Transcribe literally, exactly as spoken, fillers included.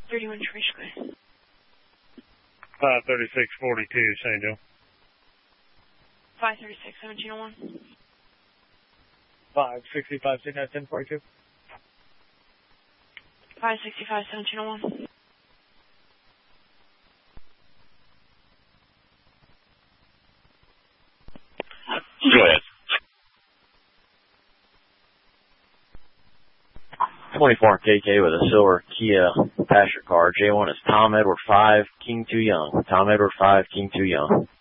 thirty-one Trace Square. five thirty-six forty-two, Saint Joe. five thirty-six seventeen oh one. five sixty-five ten forty-two. five sixty-five seventeen oh one. Go ahead. twenty-four K K with a silver Kia passenger car. J one is Tom Edward five, King two Young. Tom Edward five, King two Young.